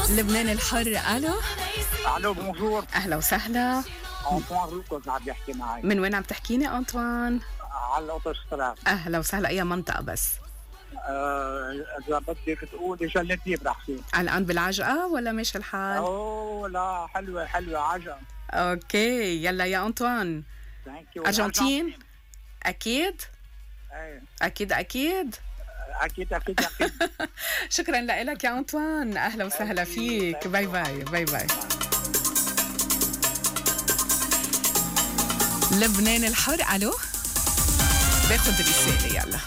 لبنان الحر. الو الو بونجور. اهلا وسهلا. انطوان روكوز عم يحكي معي. من وين عم تحكيني انطوان؟ على الاوتوستراد. اهلا وسهلا. اي منطقه بس؟ اذا بدك تقولي جلتي برحكي. الان بالعجقه ولا ماشي الحال؟ اوه لا، حلوه حلوه عجقه. اوكي يلا يا انطوان. ارجنتين اكيد. ايه اكيد اكيد اكيد اكيد اكيد. شكرا لك يا انطوان، اهلا وسهلا فيك. باي باي باي باي. لبنان الحر. الو باخذ رساله. يلا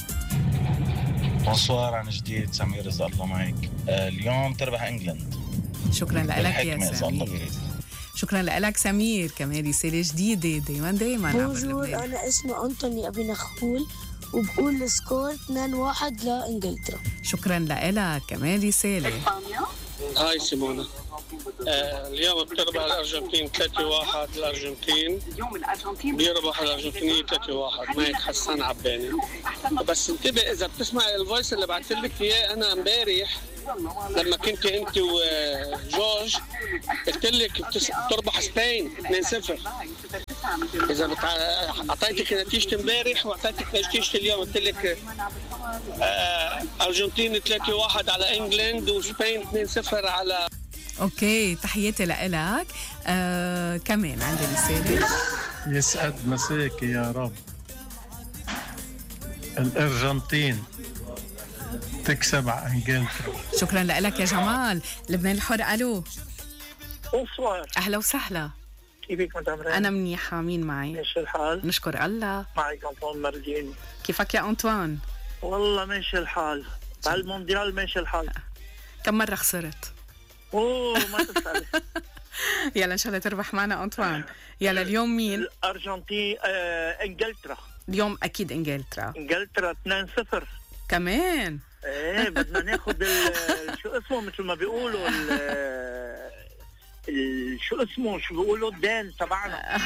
بونسوار عن جديد، سمير رزق الله معك. اليوم تربح انجلند. شكرا لك يا سمير. شكرا لك سمير. كمان رساله جديده. دايما بونجور، انا اسمي انطوني ابي نخول وبقول السكور 2-1 لانجلترا. شكرا لك. كمان رساله. هاي سيمونا. اليوم بتربح الارجنتين 3-1. الارجنتين بيربح الارجنتينيه 3-1. معك حسان عباني. بس انتبه اذا بتسمع الفويس اللي بعثت لك اياه انا امبارح لما كنت انت وجورج، قلت لك بتربح سبين 2-0. اذا اعطيتك نتيجه امبارح واعطيتك نتيجه اليوم، قلت لك ارجنتين 3-1 على انجلند وسبين 2-0 على. اوكي تحياتي لك. كمان عندي رساله. يسعد مساك يا رب. الارجنتين تكسب على انجلترا. شكرا لك يا جمال. لبنان الحر. الو بونسوار. اهلا وسهلا. كيفك مدام رانيا؟ انا منيحه. مين معي؟ ماشي الحال؟ نشكر الله. معك انطوان مردين. كيفك يا انطوان؟ والله ماشي الحال. بالمونديال ماشي الحال. كم مره خسرت؟ اوه ما تسأل. يلا ان شاء الله تربح معنا انطوان. يلا اليوم مين؟ الارجنتين. انجلترا. اليوم اكيد انجلترا. انجلترا 2-0 كمان. ايه بدنا ناخذ شو اسمه مثل ما بيقولوا شو بيقولوا الدين تبعنا.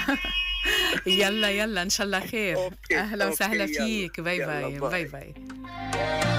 يلا ان شاء الله خير. أوكي. اهلا وسهلا أوكي. فيك. باي يلا. باي يلا باي باي.